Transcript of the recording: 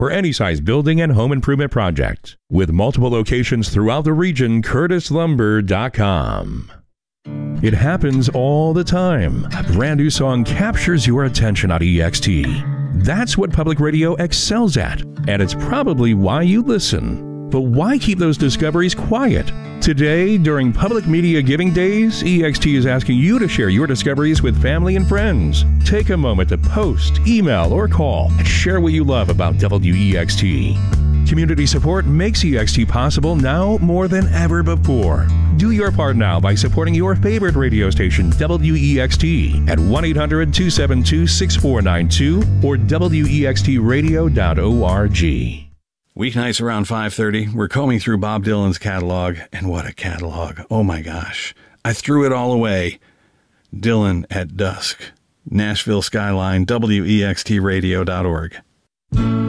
for any size building and home improvement project. With multiple locations throughout the region, CurtisLumber.com. It happens all the time. A brand new song captures your attention on EXT. That's what public radio excels at, and it's probably why you listen. But why keep those discoveries quiet? Today, during Public Media Giving Days, EXT is asking you to share your discoveries with family and friends. Take a moment to post, email, or call and share what you love about WEXT. Community support makes EXT possible now more than ever before. Do your part now by supporting your favorite radio station, WEXT, at 1-800-272-6492 or wextradio.org. Weeknights around 5:30, we're combing through Bob Dylan's catalog, and what a catalog. Oh my gosh. I threw it all away. Dylan at Dusk. Nashville Skyline, wextradio.org.